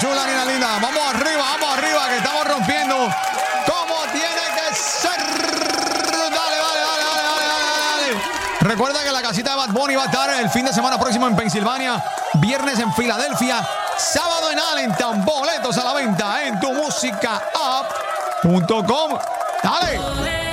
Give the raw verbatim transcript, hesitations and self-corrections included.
chula, nena linda. Vamos arriba, vamos arriba, que estamos rompiendo como tiene que ser. Dale, dale, dale, dale, dale, dale. Recuerda que la casita de Bad Bunny va a estar el fin de semana próximo en Pensilvania, viernes en Filadelfia, sábado en Allentown. Boletos a la venta en tu música app punto com. Dale.